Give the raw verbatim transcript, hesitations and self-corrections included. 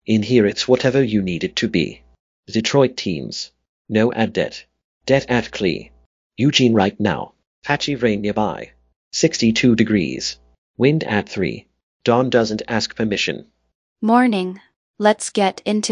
In here it's whatever you need it to be. Detroit teams. No ad det. Det at Clee. Eugene right now. Patchy rain nearby. sixty-two degrees. Wind at three. Dawn doesn't ask permission. Morning. Let's get into